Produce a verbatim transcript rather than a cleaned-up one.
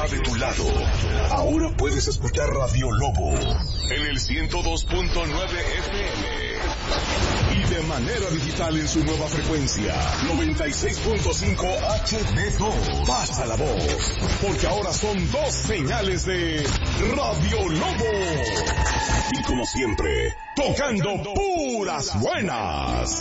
está de tu lado. Ahora puedes escuchar Radio Lobo en el ciento dos punto nueve F M. Y de manera digital en su nueva frecuencia, noventa y seis punto cinco H D dos. Pasa la voz, porque ahora son dos señales de Radio Lobo. Y como siempre, tocando puras buenas.